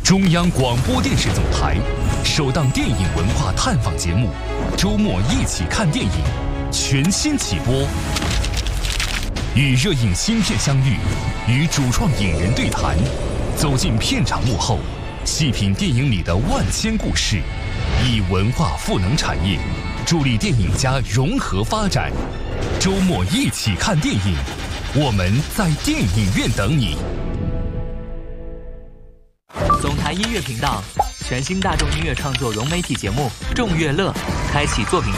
中央广播电视总台首档电影文化探访节目《周末一起看电影》全新起播，与热映新片相遇，与主创影人对谈，走进片场幕后，细品电影里的万千故事，以文化赋能产业，助力电影家融合发展。周末一起看电影，我们在电影院等你。 总台音乐频道全新大众音乐创作融媒体节目《众乐乐》，开启作品